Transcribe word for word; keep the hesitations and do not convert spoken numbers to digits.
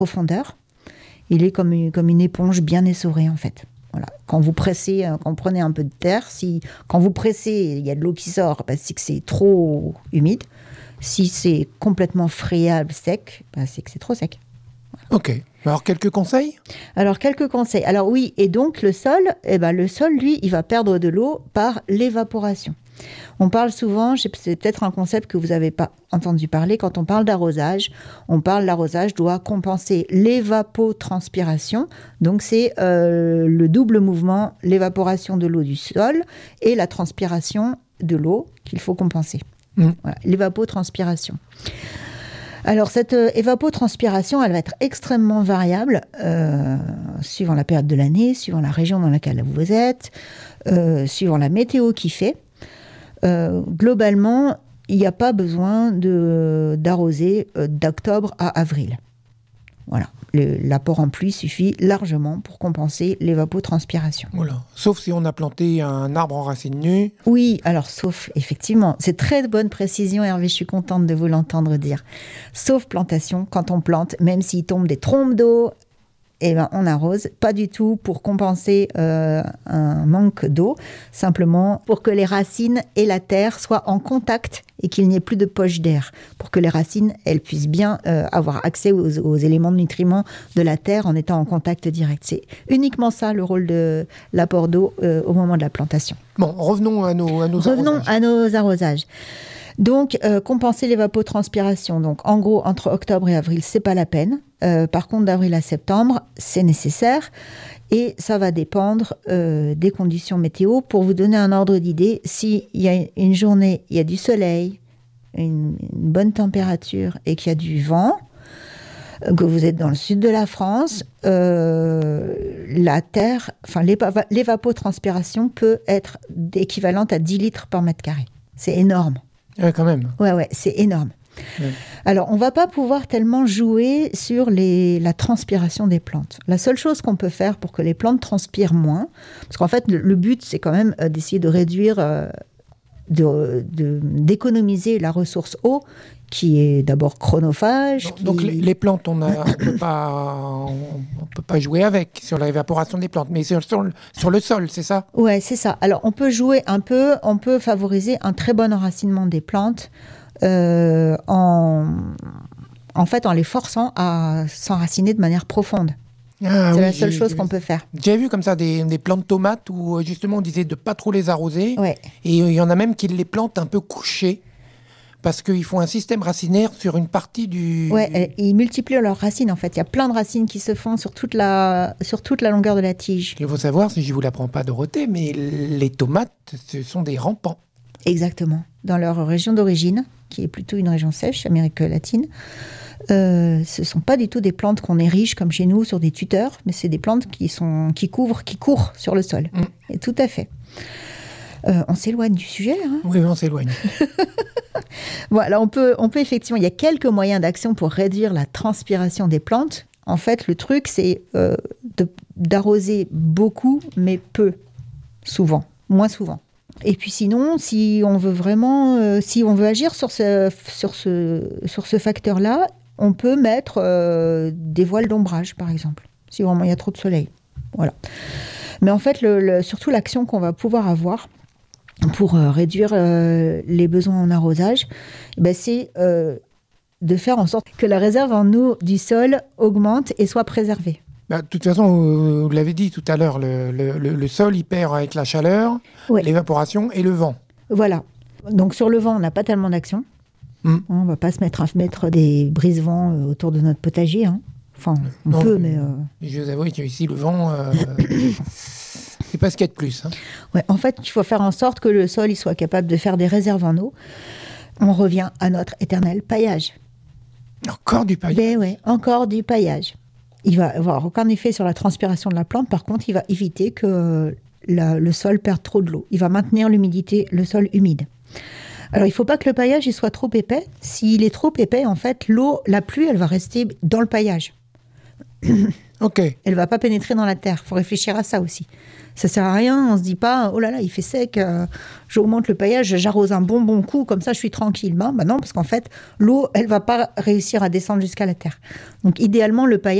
profondeur. Il est comme une, comme une éponge bien essorée, en fait. Voilà. Quand vous pressez, quand vous prenez un peu de terre, si, quand vous pressez, il y a de l'eau qui sort, bah, c'est que c'est trop humide. Si c'est complètement friable, sec, bah, c'est que c'est trop sec. Voilà. Ok. Alors, quelques conseils ? Alors, quelques conseils. Alors oui, et donc le sol, eh ben, le sol, lui, il va perdre de l'eau par l'évaporation. On parle souvent, c'est peut-être un concept que vous n'avez pas entendu parler, quand on parle d'arrosage, on parle l'arrosage doit compenser l'évapotranspiration, donc c'est euh, le double mouvement, l'évaporation de l'eau du sol et la transpiration de l'eau qu'il faut compenser. Mmh. Voilà, l'évapotranspiration. Alors cette euh, évapotranspiration, elle va être extrêmement variable euh, suivant la période de l'année, suivant la région dans laquelle vous êtes, euh, suivant la météo qui fait. Euh, globalement, il n'y a pas besoin de, d'arroser euh, d'octobre à avril. Voilà. Le, l'apport en pluie suffit largement pour compenser l'évapotranspiration. Voilà. Sauf si on a planté un arbre en racines nues. Oui, alors sauf, effectivement, c'est très bonne précision, Hervé, je suis contente de vous l'entendre dire. Sauf plantation, quand on plante, même s'il tombe des trombes d'eau, eh ben, on arrose, pas du tout pour compenser euh, un manque d'eau, simplement pour que les racines et la terre soient en contact et qu'il n'y ait plus de poche d'air, pour que les racines, elles puissent bien euh, avoir accès aux, aux éléments de nutriments de la terre en étant en contact direct. C'est uniquement ça le rôle de l'apport d'eau euh, au moment de la plantation. Bon, revenons à nos, à nos revenons arrosages. à nos arrosages. Donc, euh, compenser l'évapotranspiration. Donc, en gros, entre octobre et avril, c'est pas la peine. Euh, par contre, d'avril à septembre, c'est nécessaire. Et ça va dépendre euh, des conditions météo. Pour vous donner un ordre d'idée, s'il y a une journée, il y a du soleil, une, une bonne température et qu'il y a du vent, que vous êtes dans le sud de la France, euh, la terre, enfin l'éva- l'évapotranspiration peut être équivalente à dix litres par mètre carré. C'est énorme. Ouais, quand même. Ouais, ouais, c'est énorme. Ouais. Alors, on ne va pas pouvoir tellement jouer sur les, la transpiration des plantes. La seule chose qu'on peut faire pour que les plantes transpirent moins, parce qu'en fait, le, le but, c'est quand même euh, d'essayer de réduire, euh, de, de, d'économiser la ressource eau, qui est d'abord chronophage. Donc, qui... donc les, les plantes, on ne peut pas, on peut pas jouer avec sur l'évaporation des plantes, mais sur, sur, sur le sol, c'est ça ? Ouais, c'est ça. Alors, on peut jouer un peu, on peut favoriser un très bon enracinement des plantes euh, en, en fait, en les forçant à s'enraciner de manière profonde. Ah, c'est oui, la seule j'ai, chose j'ai, qu'on peut faire. J'ai vu comme ça des, des plants de tomates où justement on disait de ne pas trop les arroser. Ouais. Et il y en a même qui les plantent un peu couchés. Parce qu'ils font un système racinaire sur une partie du... Oui, ils multiplient leurs racines, en fait. Il y a plein de racines qui se font sur toute la, sur toute la longueur de la tige. Il faut savoir, si je ne vous l'apprends pas, Dorothée, mais les tomates, ce sont des rampants. Exactement. Dans leur région d'origine, qui est plutôt une région sèche, Amérique latine, euh, ce ne sont pas du tout des plantes qu'on érige, comme chez nous, sur des tuteurs, mais c'est des plantes qui, sont, qui, couvrent, qui courent sur le sol. Mm. Et tout à fait. Euh, on s'éloigne du sujet, là. Hein oui, on s'éloigne. Voilà, on peut, on peut effectivement, il y a quelques moyens d'action pour réduire la transpiration des plantes. En fait, le truc, c'est euh, de, d'arroser beaucoup, mais peu, souvent, moins souvent. Et puis sinon, si on veut vraiment, euh, si on veut agir sur ce, sur ce, sur ce facteur-là, on peut mettre euh, des voiles d'ombrage, par exemple, si vraiment il y a trop de soleil. Voilà. Mais en fait, le, le, surtout l'action qu'on va pouvoir avoir pour euh, réduire euh, les besoins en arrosage, ben c'est euh, de faire en sorte que la réserve en eau du sol augmente et soit préservée. Bah, de toute façon, vous l'avez dit tout à l'heure, le, le, le sol, il perd avec la chaleur, ouais. l'évaporation et le vent. Voilà. Donc sur le vent, on n'a pas tellement d'action. Mmh. On ne va pas se mettre à mettre des brise-vents autour de notre potager. Hein. Enfin, on non, peut, mais... Euh... Je vous avoue qu'ici, le vent... Euh... C'est pas ce qu'il y a de plus. Hein. Ouais, en fait, il faut faire en sorte que le sol il soit capable de faire des réserves en eau. On revient à notre éternel paillage. Encore du paillage. Ben ouais, encore du paillage. Il va avoir aucun effet sur la transpiration de la plante. Par contre, il va éviter que la, le sol perde trop de l'eau. Il va maintenir l'humidité, le sol humide. Alors, il ne faut pas que le paillage il soit trop épais. S'il est trop épais, en fait, l'eau, la pluie, elle va rester dans le paillage. Ok. Elle ne va pas pénétrer dans la terre. Il faut réfléchir à ça aussi. Ça ne sert à rien, on ne se dit pas, oh là là, il fait sec, euh, j'augmente le paillage, j'arrose un bon bon coup, comme ça je suis tranquille. Ben, ben non, parce qu'en fait, l'eau, elle ne va pas réussir à descendre jusqu'à la terre. Donc idéalement, le paillage,